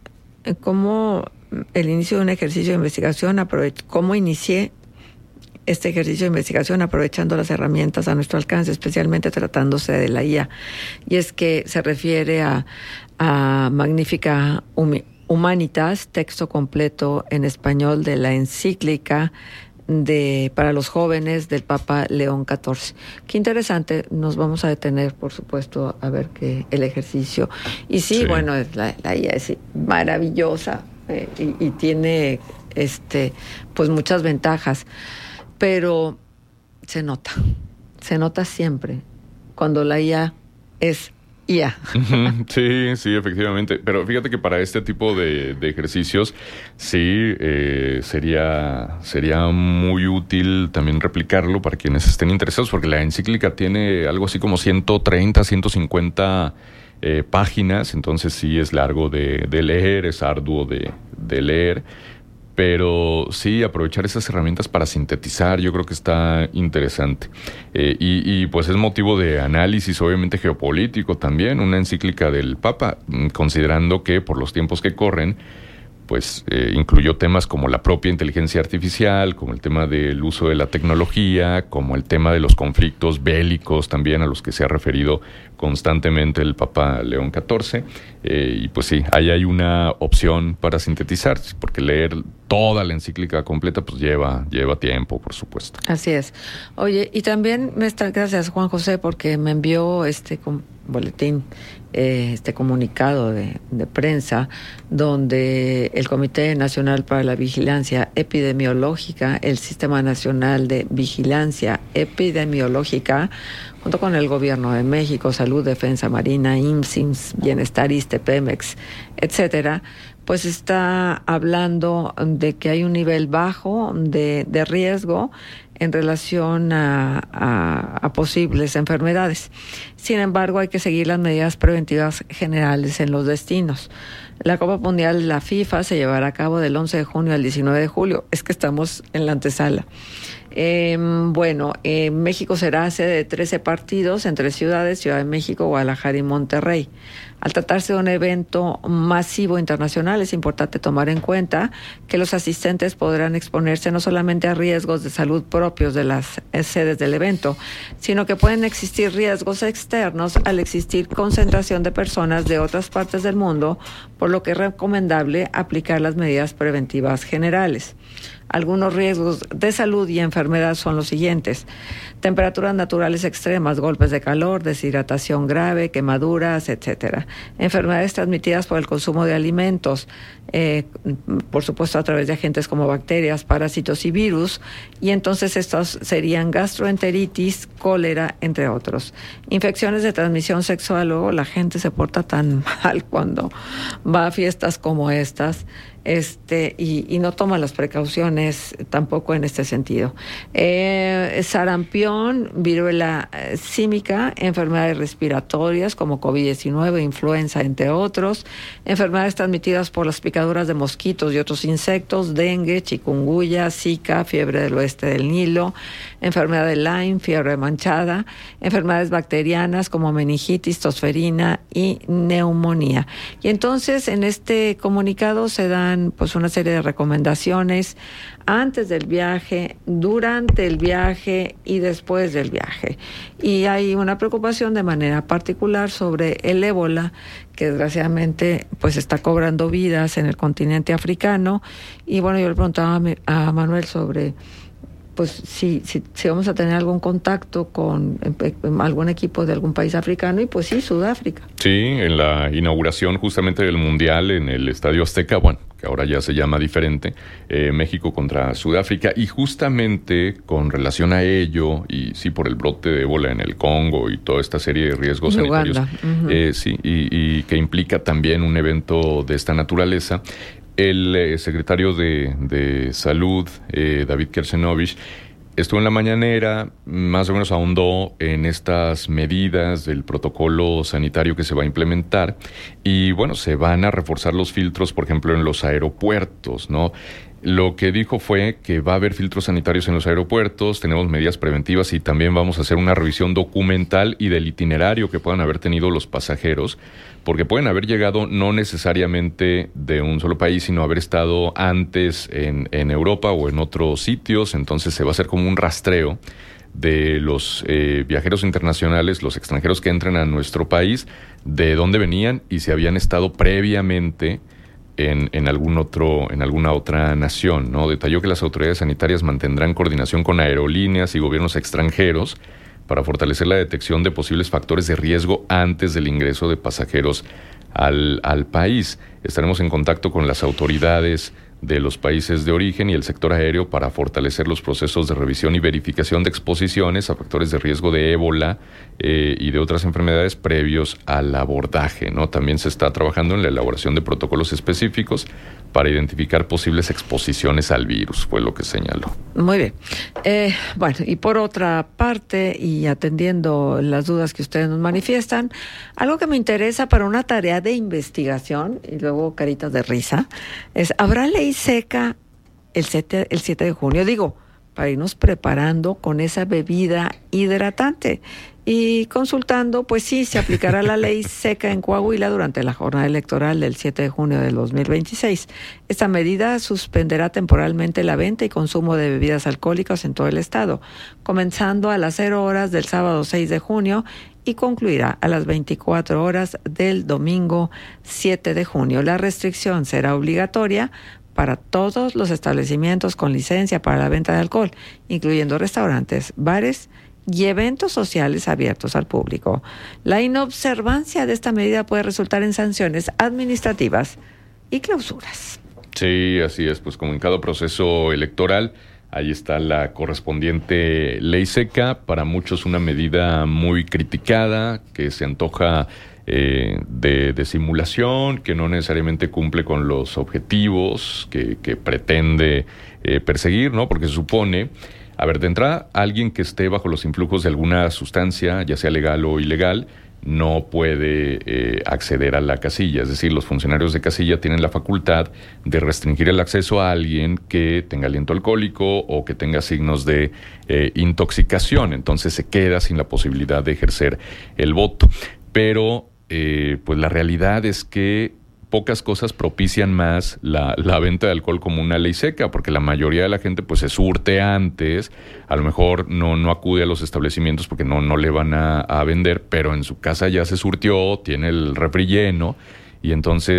cómo el inicio de un ejercicio de investigación, aprove- cómo inicié este ejercicio de investigación aprovechando las herramientas a nuestro alcance, especialmente tratándose de la I A. Y es que se refiere a, a Magnifica Humanitas, texto completo en español de la encíclica de para los jóvenes del Papa León catorce. Qué interesante, nos vamos a detener, por supuesto, a ver que el ejercicio. Y sí, sí. bueno, la, la I A es maravillosa eh, y, y tiene este pues muchas ventajas. Pero se nota, se nota siempre cuando la I A es I A. Sí, sí, efectivamente. Pero fíjate que para este tipo de, de ejercicios sí eh, sería, sería muy útil también replicarlo para quienes estén interesados, porque la encíclica tiene algo así como ciento treinta, ciento cincuenta eh, páginas, entonces sí es largo de, de leer, es arduo de, de leer. Pero sí, aprovechar esas herramientas para sintetizar, yo creo que está interesante. Eh, y, y pues es motivo de análisis, obviamente geopolítico también, una encíclica del Papa, considerando que por los tiempos que corren, pues eh, incluyó temas como la propia inteligencia artificial, como el tema del uso de la tecnología, como el tema de los conflictos bélicos también a los que se ha referido constantemente el Papa León catorce. Eh, y pues sí, ahí hay una opción para sintetizar, porque leer toda la encíclica completa pues lleva, lleva tiempo, por supuesto. Así es. Oye, y también me está, gracias Juan José, porque me envió este com- boletín, eh, este comunicado de, de prensa, donde el Comité Nacional para la Vigilancia Epidemiológica, el Sistema Nacional de Vigilancia Epidemiológica, junto con el Gobierno de México, Salud, Defensa Marina, I M S S, I M S S, Bienestar, ISSSTE, Pemex, etcétera, pues está hablando de que hay un nivel bajo de, de riesgo en relación a, a, a posibles enfermedades. Sin embargo, hay que seguir las medidas preventivas generales en los destinos. La Copa Mundial de la FIFA se llevará a cabo del once de junio al diecinueve de julio. Es que estamos en la antesala. Eh, bueno, eh, México será sede de trece partidos entre ciudades, Ciudad de México, Guadalajara y Monterrey. Al tratarse de un evento masivo internacional, es importante tomar en cuenta que los asistentes podrán exponerse no solamente a riesgos de salud propios de las sedes del evento, sino que pueden existir riesgos externos al existir concentración de personas de otras partes del mundo, por lo que es recomendable aplicar las medidas preventivas generales. Algunos riesgos de salud y enfermedad son los siguientes: temperaturas naturales extremas, golpes de calor, deshidratación grave, quemaduras, etcétera. Enfermedades transmitidas por el consumo de alimentos, eh, por supuesto a través de agentes como bacterias, parásitos y virus, y entonces estos serían gastroenteritis, cólera, entre otros. Infecciones de transmisión sexual. Luego la gente se porta tan mal cuando va a fiestas como estas. Este, y, y no toma las precauciones tampoco en este sentido. Eh, sarampión, viruela eh, símica, enfermedades respiratorias como COVID diecinueve, influenza, entre otros, enfermedades transmitidas por las picaduras de mosquitos y otros insectos, dengue, chikungunya, zika, fiebre del oeste del Nilo, enfermedad de Lyme, fiebre manchada, enfermedades bacterianas como meningitis, tosferina y neumonía. Y entonces en este comunicado se dan pues una serie de recomendaciones antes del viaje, durante el viaje y después del viaje. Y hay una preocupación de manera particular sobre el ébola, que desgraciadamente pues está cobrando vidas en el continente africano. Y bueno, yo le preguntaba a Manuel sobre pues si, si, si vamos a tener algún contacto con eh, algún equipo de algún país africano, y pues sí, Sudáfrica. Sí, en la inauguración justamente del Mundial en el Estadio Azteca, bueno, que ahora ya se llama diferente, eh, México contra Sudáfrica, y justamente con relación a ello, y sí, por el brote de ébola en el Congo y toda esta serie de riesgos sanitarios, uh-huh. eh, sí, y, y que implica también un evento de esta naturaleza. El eh, secretario de, de Salud, eh, David Kersenovich, estuvo en la mañanera, más o menos ahondó en estas medidas del protocolo sanitario que se va a implementar, y bueno, se van a reforzar los filtros, por ejemplo, en los aeropuertos, ¿no? Lo que dijo fue que va a haber filtros sanitarios en los aeropuertos, tenemos medidas preventivas y también vamos a hacer una revisión documental y del itinerario que puedan haber tenido los pasajeros, porque pueden haber llegado no necesariamente de un solo país, sino haber estado antes en, en Europa o en otros sitios. Entonces se va a hacer como un rastreo de los eh, viajeros internacionales, los extranjeros que entren a nuestro país, de dónde venían y si habían estado previamente en, en algún otro, en alguna otra nación, ¿no? Detalló que las autoridades sanitarias mantendrán coordinación con aerolíneas y gobiernos extranjeros para fortalecer la detección de posibles factores de riesgo antes del ingreso de pasajeros al, al país. Estaremos en contacto con las autoridades de los países de origen y el sector aéreo para fortalecer los procesos de revisión y verificación de exposiciones a factores de riesgo de ébola eh, y de otras enfermedades previos al abordaje, ¿no? También se está trabajando en la elaboración de protocolos específicos para identificar posibles exposiciones al virus, fue lo que señaló. Muy bien. Eh, bueno, y por otra parte, y atendiendo las dudas que ustedes nos manifiestan, algo que me interesa para una tarea de investigación, y luego caritas de risa, es, ¿habrá ley seca el siete, el siete de junio? Digo, para irnos preparando con esa bebida hidratante. Y consultando, pues sí, se aplicará la ley seca en Coahuila durante la jornada electoral del siete de junio del dos mil veintiséis. Esta medida suspenderá temporalmente la venta y consumo de bebidas alcohólicas en todo el estado, comenzando a las cero horas del sábado seis de junio y concluirá a las veinticuatro horas del domingo siete de junio. La restricción será obligatoria para todos los establecimientos con licencia para la venta de alcohol, incluyendo restaurantes, bares y eventos sociales abiertos al público. La inobservancia de esta medida puede resultar en sanciones administrativas y clausuras. Sí, así es, pues como en cada proceso electoral, ahí está la correspondiente ley seca, para muchos una medida muy criticada, que se antoja eh, de, de simulación, que no necesariamente cumple con los objetivos que, que pretende eh, perseguir, ¿no? Porque se supone... A ver, de entrada, alguien que esté bajo los influjos de alguna sustancia, ya sea legal o ilegal, no puede eh, acceder a la casilla. Es decir, los funcionarios de casilla tienen la facultad de restringir el acceso a alguien que tenga aliento alcohólico o que tenga signos de eh, intoxicación. Entonces se queda sin la posibilidad de ejercer el voto. Pero, eh, pues la realidad es que pocas cosas propician más la, la venta de alcohol como una ley seca, porque la mayoría de la gente pues se surte antes, a lo mejor no, no acude a los establecimientos porque no, no le van a, a vender, pero en su casa ya se surtió, tiene el refri lleno, y entonces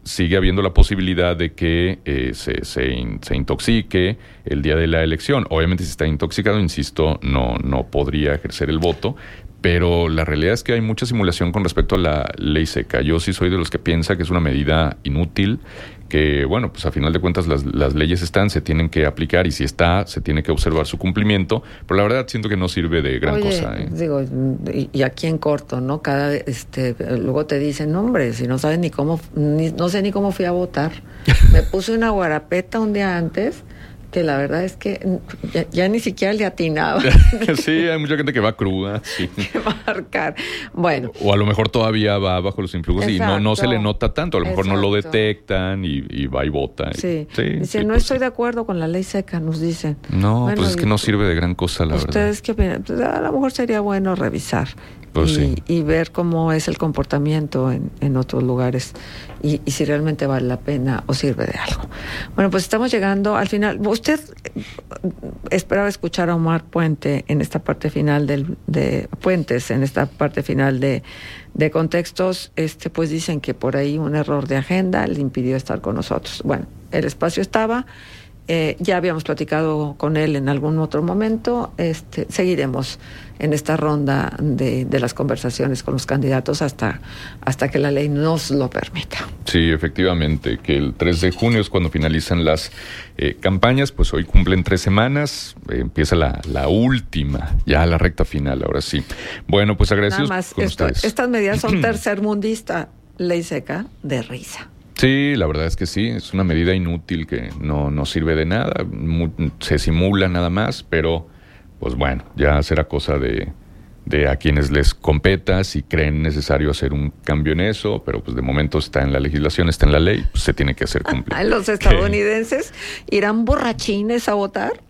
sigue habiendo la posibilidad de que eh, se, se, in, se intoxique el día de la elección. Obviamente, si está intoxicado, insisto, no, no podría ejercer el voto, pero la realidad es que hay mucha simulación con respecto a la ley seca. Yo sí soy de los que piensa que es una medida inútil, que, bueno, pues a final de cuentas las, las leyes están, se tienen que aplicar, y si está, se tiene que observar su cumplimiento, pero la verdad siento que no sirve de gran Oye, cosa. ¿eh? Digo, y, y aquí en corto, ¿no? Cada este, luego te dicen, no, hombre, si no sabes ni cómo, ni, no sé ni cómo fui a votar. Me puse una guarapeta un día antes, que la verdad es que ya, ya ni siquiera le atinaba. Sí, hay mucha gente que va cruda. Sí. Que marcar. Bueno. O a lo mejor todavía va bajo los influjos. Exacto. Y no, no se le nota tanto. A lo mejor Exacto. no lo detectan y, y va y vota. Sí. sí Dice, sí, no pues, estoy de acuerdo con la ley seca, nos dicen. No, bueno, pues es que no sirve de gran cosa, la ¿ustedes verdad. qué opinan? Pues a lo mejor sería bueno revisar. Pues y, sí. y ver cómo es el comportamiento en, en otros lugares y, y si realmente vale la pena o sirve de algo. Bueno, pues estamos llegando al final. Usted esperaba escuchar a Omar Puente en esta parte final del, de Puentes, en esta parte final de, de Contextos. Este, pues dicen que por ahí un error de agenda le impidió estar con nosotros. Bueno, el espacio estaba. Eh, ya habíamos platicado con él en algún otro momento. Este, seguiremos en esta ronda de, de las conversaciones con los candidatos hasta, hasta que la ley nos lo permita. Sí, efectivamente, que el tres de junio es cuando finalizan las eh, campañas, pues hoy cumplen tres semanas, eh, empieza la, la última, ya la recta final, ahora sí. Bueno, pues agradecidos Nada más, con esto, ustedes. Estas medidas son tercermundista, ley seca de risa. Sí, la verdad es que sí, es una medida inútil que no, no sirve de nada, mu- se simula nada más, pero pues bueno, ya será cosa de, de a quienes les competa, si creen necesario hacer un cambio en eso, pero pues de momento está en la legislación, está en la ley, pues se tiene que hacer cumplir. ¿Los estadounidenses irán borrachines a votar?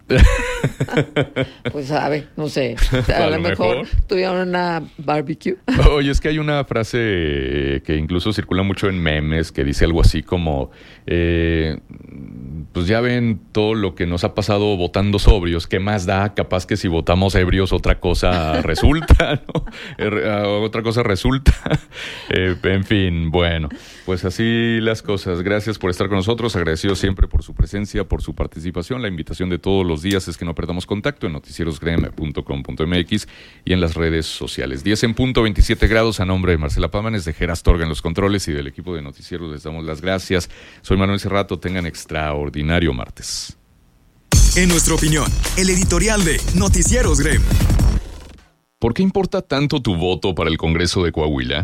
Pues sabe, no sé, a, a lo, lo mejor, mejor tuvieron una barbecue. Oye, es que hay una frase que incluso circula mucho en memes que dice algo así como eh, pues ya ven todo lo que nos ha pasado votando sobrios, ¿qué más da? Capaz que si votamos ebrios otra cosa resulta, ¿no? Otra cosa resulta. Eh, en fin, bueno, pues así las cosas. Gracias por estar con nosotros, agradecido siempre por su presencia, por su participación. La invitación de todos los días es que no perdamos contacto en noticierosgrem punto com punto m x y en las redes sociales. diez en punto, veintisiete grados, a nombre de Marcela Pámanes, de Gera Astorga en los controles y del equipo de Noticieros les damos las gracias. Soy Manuel Cerrato, tengan extraordinario martes. En nuestra opinión, el editorial de Noticieros Grem. ¿Por qué importa tanto tu voto para el Congreso de Coahuila?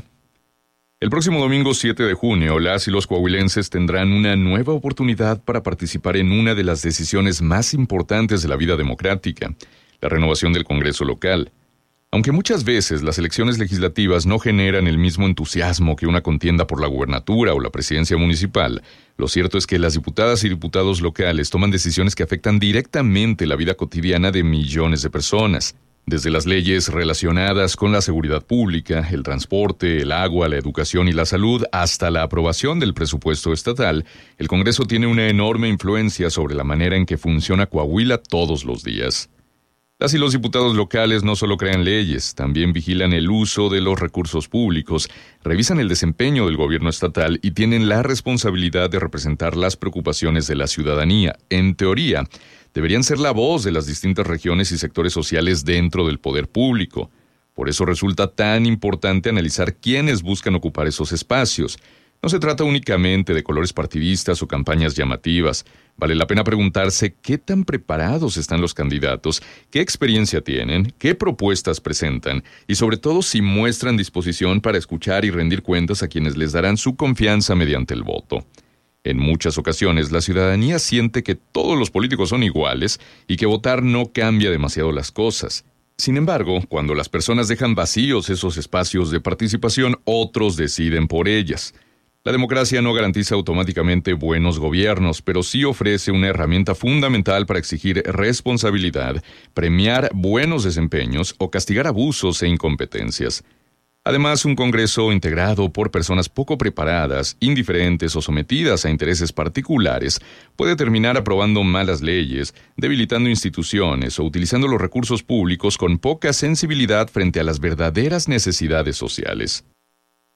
El próximo domingo siete de junio, las y los coahuilenses tendrán una nueva oportunidad para participar en una de las decisiones más importantes de la vida democrática, la renovación del Congreso local. Aunque muchas veces las elecciones legislativas no generan el mismo entusiasmo que una contienda por la gubernatura o la presidencia municipal, lo cierto es que las diputadas y diputados locales toman decisiones que afectan directamente la vida cotidiana de millones de personas. Desde las leyes relacionadas con la seguridad pública, el transporte, el agua, la educación y la salud, hasta la aprobación del presupuesto estatal, el Congreso tiene una enorme influencia sobre la manera en que funciona Coahuila todos los días. Las y los diputados locales no solo crean leyes, también vigilan el uso de los recursos públicos, revisan el desempeño del gobierno estatal y tienen la responsabilidad de representar las preocupaciones de la ciudadanía. En teoría, deberían ser la voz de las distintas regiones y sectores sociales dentro del poder público. Por eso resulta tan importante analizar quiénes buscan ocupar esos espacios. No se trata únicamente de colores partidistas o campañas llamativas. Vale la pena preguntarse qué tan preparados están los candidatos, qué experiencia tienen, qué propuestas presentan y sobre todo si muestran disposición para escuchar y rendir cuentas a quienes les darán su confianza mediante el voto. En muchas ocasiones, la ciudadanía siente que todos los políticos son iguales y que votar no cambia demasiado las cosas. Sin embargo, cuando las personas dejan vacíos esos espacios de participación, otros deciden por ellas. La democracia no garantiza automáticamente buenos gobiernos, pero sí ofrece una herramienta fundamental para exigir responsabilidad, premiar buenos desempeños o castigar abusos e incompetencias. Además, un Congreso integrado por personas poco preparadas, indiferentes o sometidas a intereses particulares puede terminar aprobando malas leyes, debilitando instituciones o utilizando los recursos públicos con poca sensibilidad frente a las verdaderas necesidades sociales.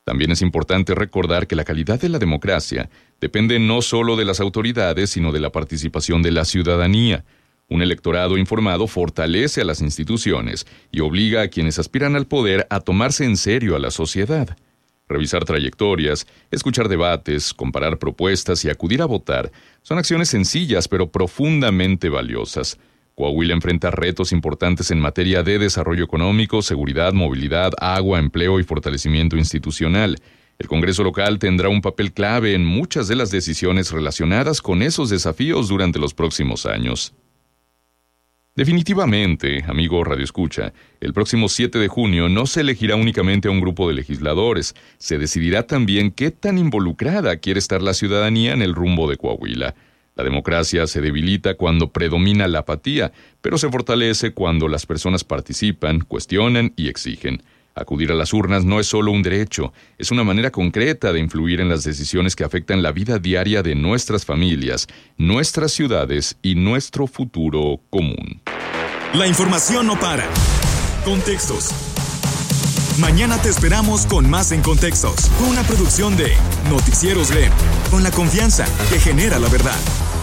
También es importante recordar que la calidad de la democracia depende no solo de las autoridades, sino de la participación de la ciudadanía. Un electorado informado fortalece a las instituciones y obliga a quienes aspiran al poder a tomarse en serio a la sociedad. Revisar trayectorias, escuchar debates, comparar propuestas y acudir a votar son acciones sencillas pero profundamente valiosas. Coahuila enfrenta retos importantes en materia de desarrollo económico, seguridad, movilidad, agua, empleo y fortalecimiento institucional. El Congreso local tendrá un papel clave en muchas de las decisiones relacionadas con esos desafíos durante los próximos años. Definitivamente, amigo radioescucha, el próximo siete de junio no se elegirá únicamente a un grupo de legisladores, se decidirá también qué tan involucrada quiere estar la ciudadanía en el rumbo de Coahuila. La democracia se debilita cuando predomina la apatía, pero se fortalece cuando las personas participan, cuestionan y exigen. Acudir a las urnas no es solo un derecho, es una manera concreta de influir en las decisiones que afectan la vida diaria de nuestras familias, nuestras ciudades y nuestro futuro común. La información no para. Contextos. Mañana te esperamos con más en Contextos, una producción de Noticieros G E M, con la confianza que genera la verdad.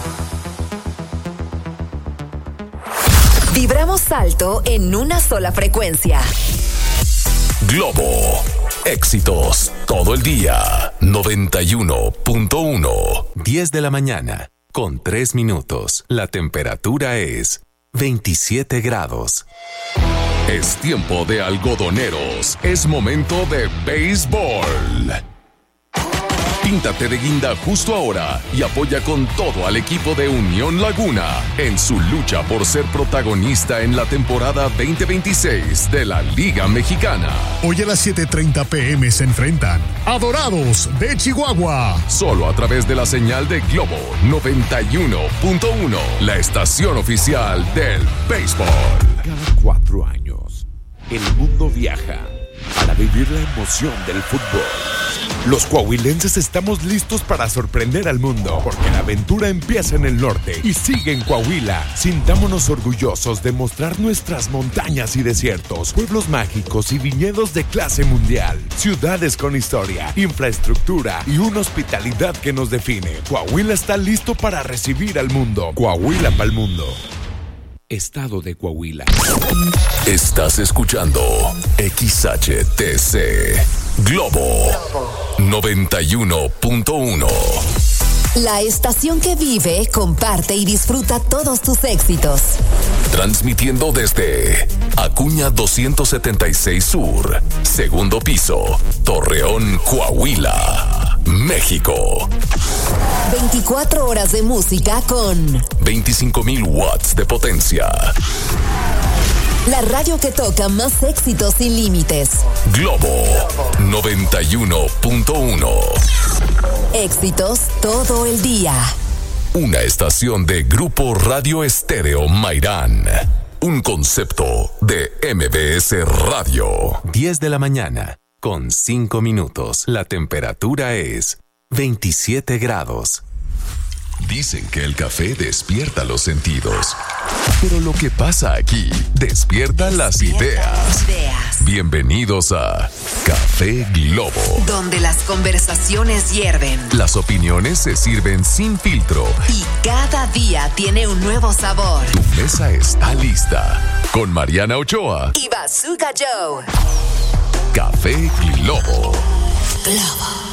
Vibramos alto en una sola frecuencia. Globo. Éxitos todo el día. noventa y uno punto uno. diez de la mañana con tres minutos. La temperatura es veintisiete grados. Es tiempo de algodoneros. Es momento de béisbol. Píntate de guinda justo ahora y apoya con todo al equipo de Unión Laguna en su lucha por ser protagonista en la temporada veinte veintiséis de la Liga Mexicana. Hoy a las siete treinta pm se enfrentan a Dorados de Chihuahua. Solo a través de la señal de Globo noventa y uno punto uno, la estación oficial del béisbol. Cada cuatro años, el mundo viaja para vivir la emoción del fútbol. Los coahuilenses estamos listos para sorprender al mundo, porque la aventura empieza en el norte y sigue en Coahuila. Sintámonos orgullosos de mostrar nuestras montañas y desiertos, pueblos mágicos y viñedos de clase mundial, ciudades con historia, infraestructura y una hospitalidad que nos define. Coahuila está listo para recibir al mundo. Coahuila pa'l mundo. Estado de Coahuila. Estás escuchando X H T C Globo noventa y uno punto uno. La estación que vive, comparte y disfruta todos tus éxitos. Transmitiendo desde Acuña doscientos setenta y seis Sur, segundo piso, Torreón, Coahuila, México. veinticuatro horas de música con veinticinco mil watts de potencia. La radio que toca más éxitos sin límites. Globo noventa y uno punto uno. Éxitos todo el día. Una estación de Grupo Radio Estéreo Mairán. Un concepto de M B S Radio. diez de la mañana con cinco minutos. La temperatura es veintisiete grados. Dicen que el café despierta los sentidos. Pero lo que pasa aquí despierta las ideas. ideas. Bienvenidos a Café Globo, donde las conversaciones hierven. Las opiniones se sirven sin filtro. Y cada día tiene un nuevo sabor. Tu mesa está lista. Con Mariana Ochoa y Bazooka Joe. Café Globo. Globo.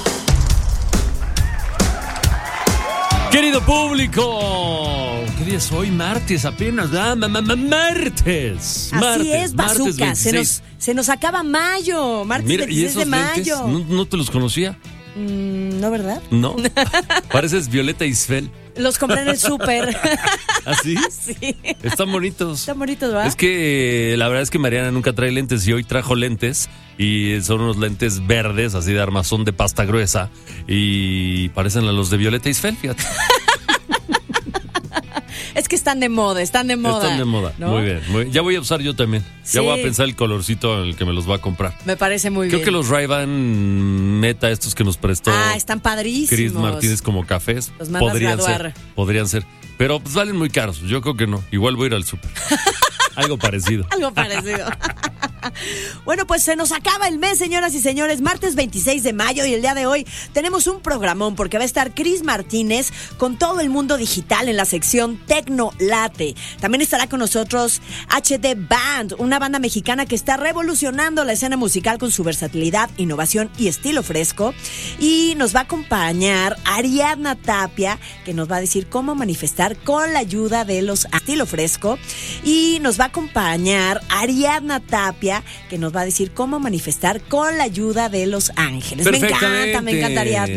Querido público, ¿qué día es hoy? Martes apenas, ¿verdad? Martes. Así martes, es, Bazooka. Se nos, se nos acaba mayo. Martes Mira, veintiséis ¿y esos de mayo. lentes? ¿No, no te los conocía? Mm, no, ¿verdad? No. Pareces Violeta Isfel. Los compré en el súper. ¿Así? Sí. Están bonitos. Están bonitos, ¿verdad? Es que eh, la verdad es que Mariana nunca trae lentes y hoy trajo lentes y son unos lentes verdes, así de armazón de pasta gruesa y parecen a los de Violeta Isfel, fíjate. Es que están de moda, están de moda. Están de moda, ¿no? Muy bien. Muy, ya voy a usar yo también. Sí. Ya voy a pensar el colorcito en el que me los voy a comprar. Me parece muy Creo bien. que los Ray-Ban Meta, estos que nos prestó Ah, están padrísimos. Chris Martínez como cafés, Los mandas podrían graduar. ser. Podrían ser. Pero pues valen muy caros. Yo creo que no. Igual voy a ir al súper. Algo parecido. Algo parecido. Bueno, pues se nos acaba el mes, señoras y señores. Martes veintiséis de mayo y el día de hoy tenemos un programón porque va a estar Cris Martínez con todo el mundo digital en la sección Tecno Late. También estará con nosotros H D Band, una banda mexicana que está revolucionando la escena musical con su versatilidad, innovación y estilo fresco. Y nos va a acompañar Ariadna Tapia, que nos va a decir cómo manifestar con la ayuda de los estilo fresco. Y nos va a acompañar Ariadna Tapia, que nos va a decir cómo manifestar con la ayuda de los ángeles. Me encanta, me encantaría.